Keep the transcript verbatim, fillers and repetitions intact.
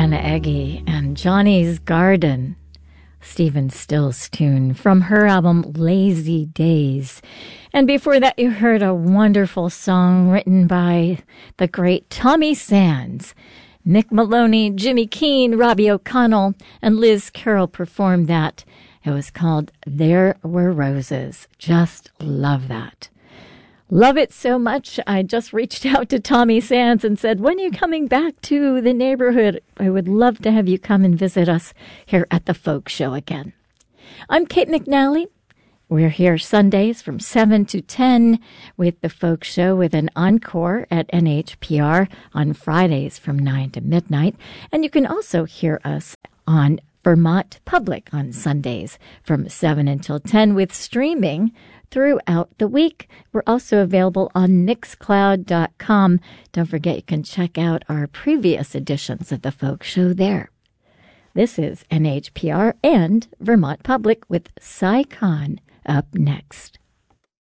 Joanna Eggy and Johnny's Garden, Stephen Stills tune from her album Lazy Days. And before that, you heard a wonderful song written by the great Tommy Sands. Nick Maloney, Jimmy Keane, Robbie O'Connell, and Liz Carroll performed that. It was called There Were Roses. Just love that. Love it so much, I just reached out to Tommy Sands and said, when are you coming back to the neighborhood? I would love to have you come and visit us here at the Folk Show again. I'm Kate McNally. We're here Sundays from seven to ten with the Folk Show with an encore at N H P R on Fridays from nine to midnight. And you can also hear us on Vermont Public on Sundays from seven until ten with streaming throughout the week. We're also available on mixcloud dot com. Don't forget you can check out our previous editions of the Folk Show there. This is N H P R and Vermont Public with Cy Khan up next.